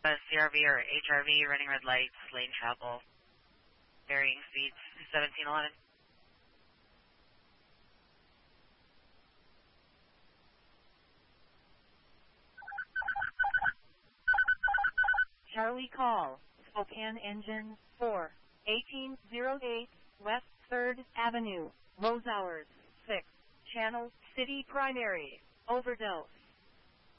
CRV or HRV, running red lights, lane travel, varying speeds, 1711. Charlie call, Spokane Engine 4, 1808, West 3rd Avenue, Rose Hours, 6, Channel, City Primary, overdose.